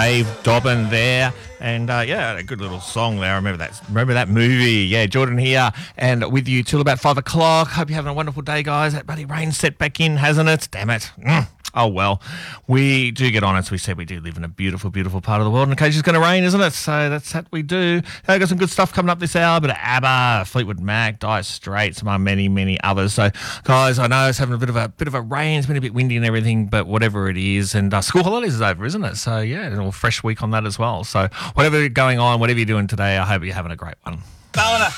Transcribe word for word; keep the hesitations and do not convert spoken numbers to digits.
Dave Dobbin there. And, uh, yeah, a good little song there. I remember that Remember that movie. Yeah, Jordan here and with you till about five o'clock. Hope you're having a wonderful day, guys. That bloody rain set back in, hasn't it? Damn it. Mm. Oh, well, we do get on it. So we said we do live in a beautiful, beautiful part of the world. And occasionally it's going to rain, isn't it? So that's what we do. Hey, got some good stuff coming up this hour. But ABBA, Fleetwood Mac, Dire Straits, among many, many others. So, guys, I know it's having a bit of a bit of a rain. It's been a bit windy and everything, but whatever it is. And uh, school holidays is over, isn't it? So, yeah, a little fresh week on that as well. So, whatever going on, whatever you're doing today, I hope you're having a great one. Ballina.